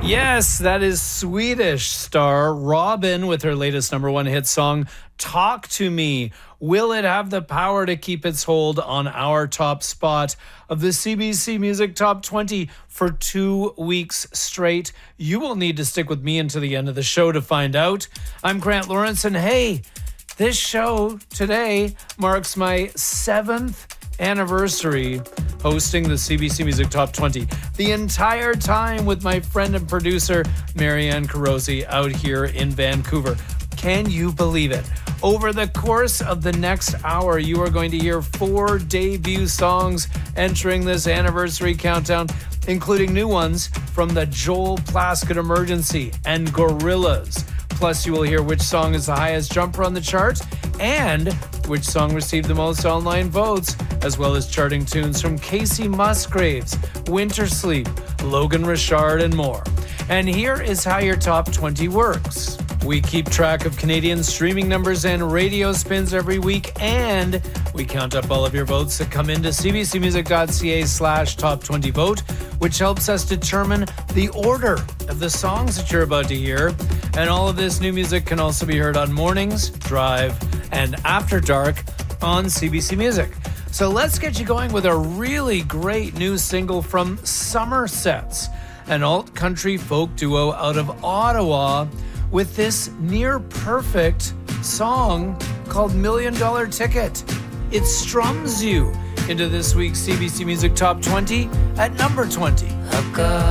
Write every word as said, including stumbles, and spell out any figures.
Yes, that is Swedish star Robin with her latest number one hit song, Talk to Me. Will it have the power to keep its hold on our top spot of the C B C Music Top twenty for two weeks straight? You will need to stick with me until the end of the show to find out. I'm Grant Lawrence, and hey, this show today marks my seventh anniversary hosting the C B C Music Top twenty. The entire time with my friend and producer, Marianne Carosi, out here in Vancouver. Can you believe it? Over the course of the next hour, you are going to hear four debut songs entering this anniversary countdown, including new ones from the Joel Plaskett Emergency and Gorillaz. Plus, you will hear which song is the highest jumper on the chart and which song received the most online votes, as well as charting tunes from Casey Musgraves, Winter Sleep, Logan Richard, and more. And here is how your top twenty works. We keep track of Canadian streaming numbers and radio spins every week, and we count up all of your votes that come into cbcmusic.ca slash top 20 vote, which helps us determine the order of the songs that you're about to hear. And all of this new music can also be heard on Mornings, Drive, and After Dark on C B C Music. So let's get you going with a really great new single from Somersets, an alt-country folk duo out of Ottawa, with this near-perfect song called Million Dollar Ticket. It strums you into this week's C B C Music Top twenty at number twenty. I've got